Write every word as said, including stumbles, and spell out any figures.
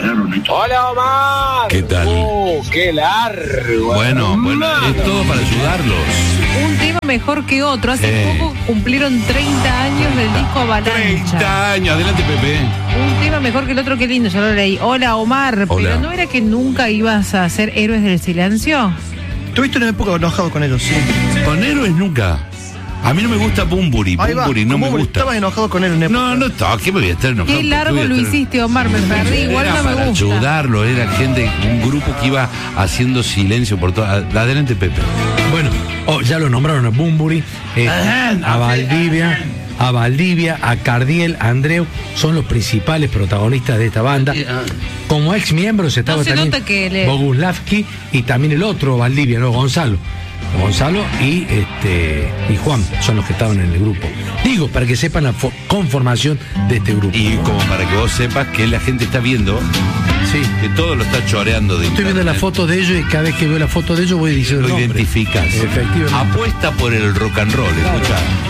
Hola, Omar. ¿Qué tal? Oh, qué largo. Bueno, bueno, es todo para ayudarlos. Un tema mejor que otro. Hace Eh. poco cumplieron treinta años del disco Avalancha. treinta años, adelante Pepe. Un tema mejor que el otro, qué lindo, yo lo leí. Hola, Omar. Hola. Pero ¿no era que nunca ibas a ser Héroes del Silencio? Tuviste una época enojado con ellos, sí. Con héroes nunca. A mí no me gusta Bumburi, Ahí va, Bumburi no me Bumburi, gusta. Estabas enojado con él en época. No, no está, ¿qué me voy a estar enojado? Qué ¿Por largo voy a lo estar- hiciste, Omar, me perdí. Igual Era no me para gusta. ayudarlo, era gente, un grupo que iba haciendo silencio por todo. Adelante Pepe. Bueno, oh, ya lo nombraron a Bumburi, eh, Ajá, a Valdivia, a Valdivia, a Cardiel, a Andreu, son los principales protagonistas de esta banda. Como ex miembros estaba No se también nota que le- Boguslavski y también el otro Valdivia, ¿no? Gonzalo. Gonzalo y este y Juan son los que estaban en el grupo. Digo, para que sepan la fo- conformación de este grupo. Y como para que vos sepas que la gente está viendo Sí. que todo lo está choreando de Estoy viendo la internet. foto de ellos y cada vez que veo la foto de ellos voy diciendo Lo el nombre. identificás. Efectivamente. Apuesta por el rock and roll, escucha.